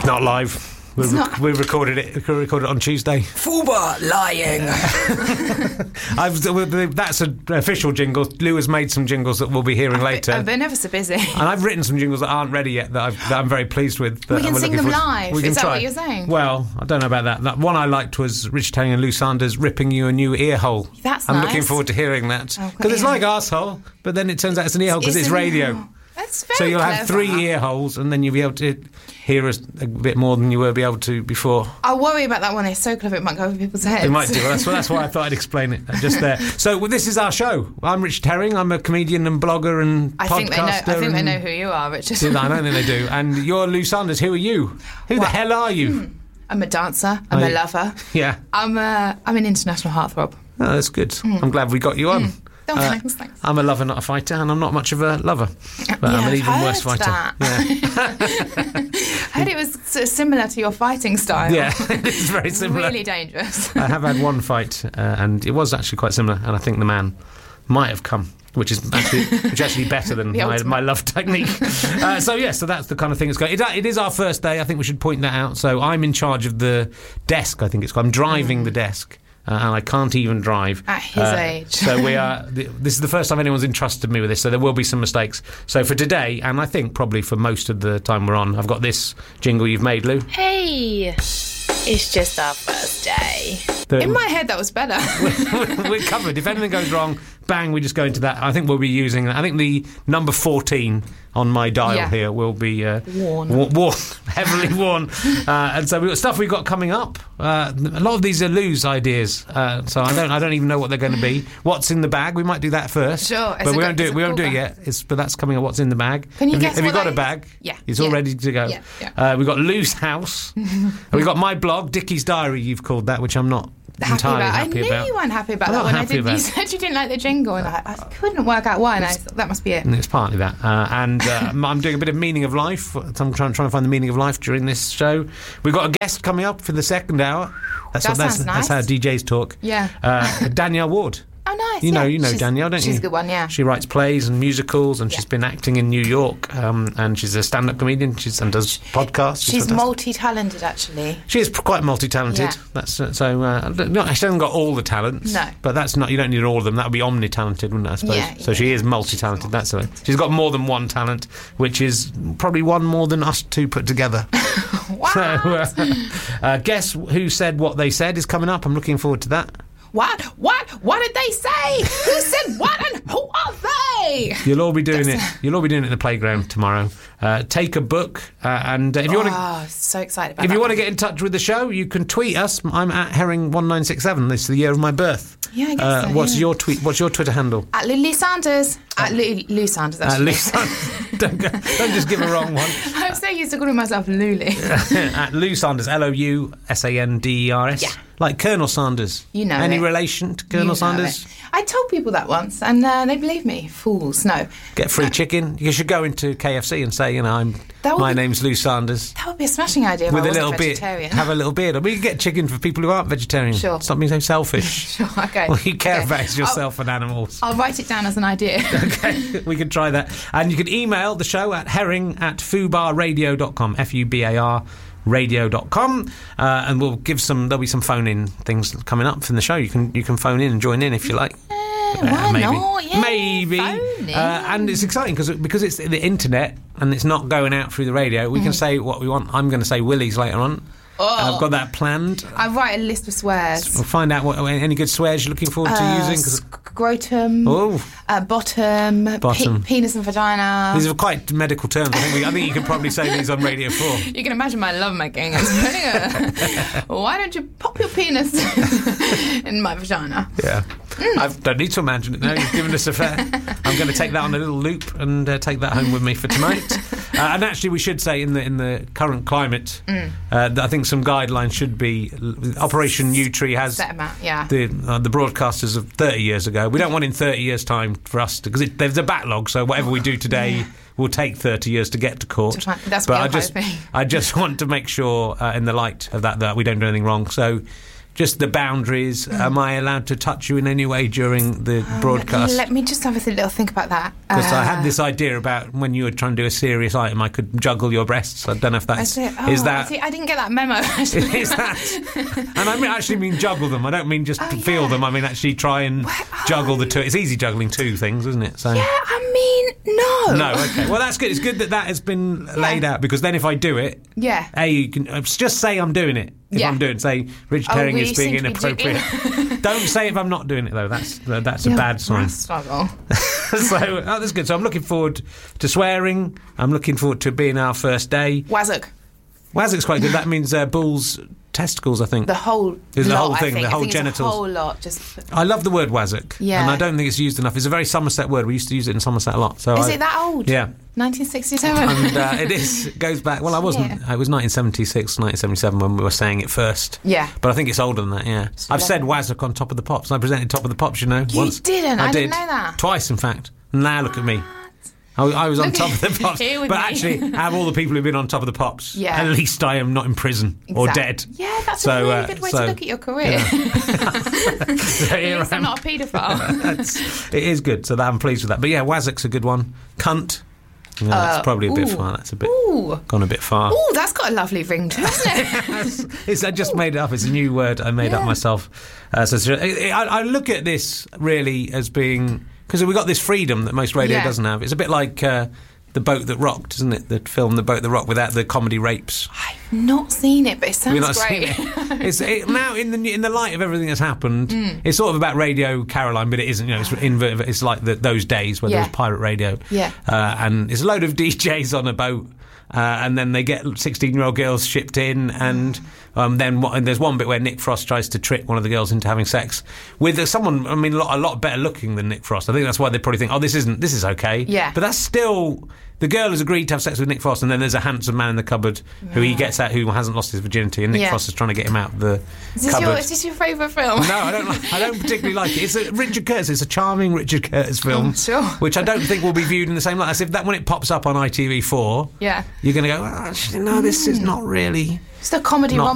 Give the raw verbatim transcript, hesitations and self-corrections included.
Not live. We, rec- not... we recorded it. We recorded it on Tuesday. Fubar lying. I've, that's an official jingle. Lou has made some jingles that we'll be hearing I've later. Been, they're never so busy. And I've written some jingles that aren't ready yet that, I've, that I'm very pleased with. That we can we're sing them forward. live. We can Is that try. what you're saying? Well, I don't know about that. That one I liked was Richard Herring and Lou Sanders ripping you a new ear hole. That's I'm nice. looking forward to hearing that. Because Oh, it's yeah. like arsehole, but then it turns out it's an ear hole because it's, an radio. ear hole. That's very So you'll clever. have three ear holes and then you'll be able to hear us a bit more than you were be able to before. I worry about that one. It's so clever it might go over people's heads. It might do. Well, that's, well, that's why I thought I'd explain it just there. So well, this is our show. I'm Richard Herring. I'm a comedian and blogger and I podcaster. think they know. I think they and- know who you are, Richard. Do they? I don't think they do. And you're Lou Sanders. Who are you? Who the What? hell are you? Hmm. I'm a dancer. I'm Are a you? lover. Yeah. I'm a. I'm an international heartthrob. Oh, that's good. I'm glad we got you on. Oh, Uh, thanks, thanks. I'm a lover, not a fighter, and I'm not much of a lover. But Yeah, I'm an I've even heard worse fighter. that. Yeah. I heard it was sort of similar to your fighting style. Yeah, it's very similar. Really dangerous. I have had one fight, uh, and it was actually quite similar, and I think the man might have come. Which is actually, which is actually better than The my, ultimate. my love technique. uh, so, yes, so that's the kind of thing that's going. It, it is our first day. I think we should point that out. So I'm in charge of the desk, I think it's called. I'm driving the desk. Uh, and I can't even drive. At his Uh, age. So we are. Th- this is the first time anyone's entrusted me with this, so there will be some mistakes. So for today, and I think probably for most of the time we're on, I've got this jingle you've made, Lou. Hey, it's just our first day. The- In my head, that was better. we're covered. If anything goes wrong, bang, we just go into that. I think we'll be using. I think the number fourteen on my dial Yeah. here will be uh, Worn. wa- worn, heavily worn. Uh, and so we've got stuff we've got coming up. Uh, a lot of these are Lou's ideas, uh, so I don't. I don't even know what they're going to be. What's in the bag? We might do that first. Sure, it's but a we good- won't do it's it. a We won't do cool it yet. It's, but that's coming up. What's in the bag? Can you have guess you, have you what got a that bag? is? Yeah. It's all Yeah. ready to go. Yeah, yeah. Uh, we've got Lou's house. And we've got my blog, Dickie's Diary. You've called that, which I'm not Happy entirely about. happy I knew about. you weren't happy about I'm that not when I happy did. about You it. said you didn't like the jingle, and I, I couldn't work out why. And I thought that must be it. And it's partly that. Uh, and uh, I'm doing a bit of meaning of life. I'm trying, trying to find the meaning of life during this show. We've got a guest coming up for the second hour. That's That what, that's, sounds that's nice. how D Js talk. Yeah. Uh, Danielle Ward. Oh, nice. You know, yeah. you know She's- Danielle, don't you? She's a good one, yeah. She writes plays and musicals, and she's Yeah. been acting in New York. Um, and she's a stand-up comedian. She's and does podcasts. She's fantastic. multi-talented, actually. She is p- quite multi-talented. Yeah. That's uh, so. Uh, not, she hasn't got all the talents. No. but that's not. You don't need all of them. That would be omni-talented, wouldn't it? I suppose. Yeah, so yeah. she is multi-talented. That's it. She's got more than one talent, which is probably one more than us two put together. What? So, uh, uh, guess who said what they said is coming up. I'm looking forward to that. What? What? What did they say? Who said what and who are they? You'll all be doing it. You'll all be doing it in the playground tomorrow. Uh, take a book, uh, and uh, if you want to. Oh, so excited about If that. you want to get in touch with the show, you can tweet us. I'm at Herring one nine six seven. This is the year of my birth. Yeah, I guess uh, so, What's yeah. your tweet? What's your Twitter handle? At Lily Sanders. At Lou, Lou Sanders, At actually. Lou Sanders. don't, go, don't just give a wrong one. I'm so used to calling myself Luli. At Lou Sanders, L O U S A N D E R S. Yeah. Like Colonel Sanders. You know Any it. relation to You Colonel know Sanders? it. I told people that once, and uh, they believe me. Fools, no. Get free chicken. You should go into K F C and say, you know, I'm. That would My be- name's Lou Sanders. That would be a smashing idea if With I a wasn't little beard, vegetarian. have a little beard. I mean, you can get chicken for people who aren't vegetarian. Sure. Stop being so selfish. Sure, okay. All you care Okay. about is yourself and animals. I'll write it down as an idea. Okay, we can try that. And you can email the show at herring at fubarradio dot com, F U B A R radio dot com, uh, and we'll give some, there'll be some phone-in things coming up from the show. You can you can phone in and join in if you like. Yeah, why Uh, maybe. not? Yeah, Maybe. phone in. Uh, and it's exciting because because it's the internet and it's not going out through the radio. We Mm. can say what we want. I'm going to say Willie's later on. Oh. I've got that planned. I write a list of swears. We'll find out what any good swears you're looking forward to Uh, using. 'Cause- scrotum, oh, uh, bottom, pe- Bottom. penis and vagina. these are quite medical terms. I think we, I think you could probably say these on Radio four. You can imagine my love making. Why don't you pop your penis in my vagina? Yeah. I don't need to imagine it now. You've given us a fair. I'm going to take that on a little loop and uh, take that home with me for tonight. Uh, and actually, we should say in the in the current climate, uh, that I think some guidelines should be. Operation Nutri has Set 'em out, yeah. the uh, the broadcasters of thirty years ago. We don't want in thirty years' time for us to, because there's a backlog. So whatever we do today. Yeah. Will take thirty years to get to court. To try- that's but what I you're just, hoping. I just want to make sure, uh, in the light of that, that we don't do anything wrong. So, just the boundaries. Mm. Am I allowed to touch you in any way during the um, broadcast? Let me just have a little think about that. Because uh, I had this idea about when you were trying to do a serious item, I could juggle your breasts. I don't know if that's... Is, oh, is that... See, I didn't get that memo, actually. Is that... And I mean, actually mean juggle them. I don't mean just oh, feel yeah. them. I mean actually try and well, juggle oh, the two. It's easy juggling two things, isn't it? So yeah, I mean, no. No, okay. Well, that's good. It's good that that has been yeah. laid out, because then if I do it... Yeah. A, you can uh, just say I'm doing it. If yeah. I'm doing it, say Richard oh, Herring really is being seem to be inappropriate. Don't say if I'm not doing it, though. That's uh, that's yeah, a bad sign. Struggle. So oh, that's good. So I'm looking forward to swearing. I'm looking forward to it being our first day. Wazzock. Wazzock's quite good. That means uh, bull's testicles, I think. The whole is the lot, whole thing, I think. the whole I think genitals. It's a whole lot. Just. I love the word wazzock. Yeah. And I don't think it's used enough. It's a very Somerset word. We used to use it in Somerset a lot. So is I, it that old? Yeah. nineteen sixty-seven. And uh, it is. It goes back. Well, I wasn't. Yeah. It was nineteen seventy-six, nineteen seventy-seven when we were saying it first. Yeah. But I think it's older than that. Yeah. Just I've said it. Wazzock on Top of the Pops. And I presented Top of the Pops. You know. You once. didn't. I, I did. didn't know that. Twice, in fact. Now look at me. I, I was on Look Top of the Pops. here with But me. actually, out of all the people who've been on Top of the Pops, Yeah. at least I am not in prison or Exactly. dead. Yeah, that's So, a really uh, good way so, to look at your career. Yeah. So At here least I I'm am. not a paedophile. That's, it is good, so that I'm pleased with that. But yeah, Wazzock's a good one. Cunt. No, that's Uh, probably a bit ooh. far. That's a bit Ooh. gone a bit far. Ooh, that's got a lovely ring to it, hasn't it? it's, I just made it up. It's a new word I made Yeah. up myself. Uh, so it's just- I, I look at this really as being, because we've got this freedom that most radio Yeah. doesn't have. It's a bit like uh, The Boat That Rocked, isn't it? The film The Boat That Rocked without the comedy rapes. I've not seen it, but it sounds We've not great. seen it. It's it, now in the in the light of everything that's happened. Mm. It's sort of about Radio Caroline, but it isn't. You know, it's inverted. It's like the, those days where there Yeah. was pirate radio. Yeah. Uh, and it's a load of D Js on a boat. Uh, and then they get sixteen-year-old girls shipped in, and um, then what, and there's one bit where Nick Frost tries to trick one of the girls into having sex with uh, someone. I mean, a lot, a lot better looking than Nick Frost. I think that's why they probably think, oh, this isn't, this is okay. Yeah. But that's still. The girl has agreed to have sex with Nick Frost, and then there's a handsome man in the cupboard who he gets at who hasn't lost his virginity, and Nick Yeah. Frost is trying to get him out of the Is this, cupboard. your, is this your favourite film? No, I don't. Like, I don't particularly like it. It's a Richard Curtis. It's a charming Richard Curtis film, I'm sure. which I don't think will be viewed in the same light. As if that when it pops up on I T V four, Yeah. you're going to go, well, actually, no, this is not really. It's the comedy Not